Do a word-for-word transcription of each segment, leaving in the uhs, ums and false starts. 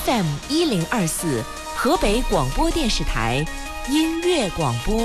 F M 一零二四，河北广播电视台音乐广播。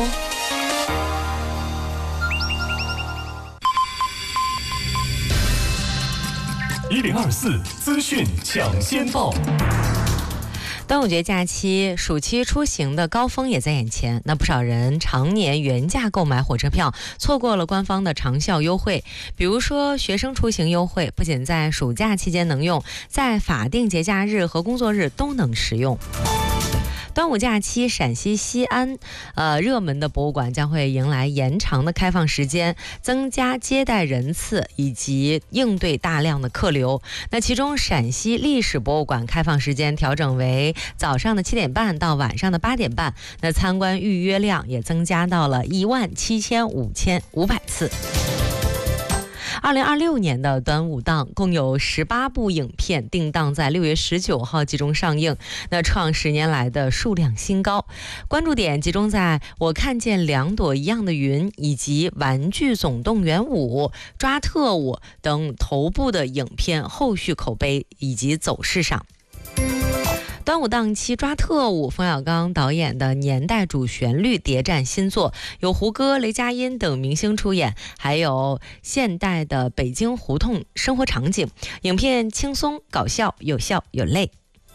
一零二四资讯抢先报。 端午节假期，暑期出行的高峰也在眼前。那不少人常年原价购买火车票，错过了官方的长效优惠。比如说，学生出行优惠不仅在暑假期间能用，在法定节假日和工作日都能使用。端午假期，陕西西安，呃，热门的博物馆将会迎来延长的开放时间，增加接待人次以及应对大量的客流。那其中，陕西历史博物馆开放时间调整为早上的七点半到晚上的八点半，那参观预约量也增加到了一万七千五千五百次。二零二六年的端午档共有十八部影片定档在六月十九号集中上映，那创十年来的数量新高。关注点集中在我看见两朵一样的云以及玩具总动员五、抓特务等头部的影片后续口碑以及走势上。端午档期抓特务，冯小刚导演的年代主旋律谍战新作，有胡歌、雷佳音等明星出演，还有现代的北京胡同生活场景。影片轻松搞笑，有笑有泪。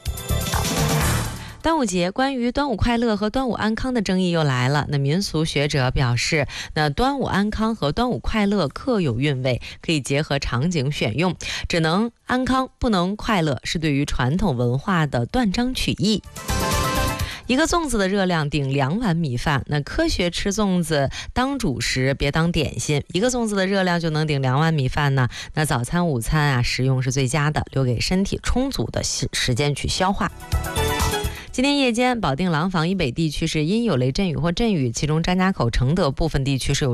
端午节，关于端午快乐和端午安康的争议又来了。那民俗学者表示，那端午安康和端午快乐各有韵味，可以结合场景选用，只能安康不能快乐，是对于传统文化的断章取义。一个粽子的热量顶两碗米饭，那科学吃粽子当主食，别当点心。一个粽子的热量就能顶两碗米饭呢，那早餐午餐啊食用是最佳的，留给身体充足的时间去消化。今天夜间，保定廊坊以北地区是阴有雷阵雨或阵雨，其中张家口、承德部分地区是有